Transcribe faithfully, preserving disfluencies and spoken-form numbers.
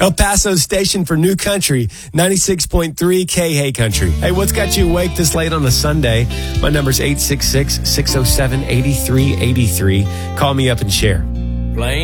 El Paso's station for New Country, ninety-six point three K Hey Country. Hey, what's got you awake this late on a Sunday? My number's eight six six, six oh seven, eight three eight three. Call me up and share.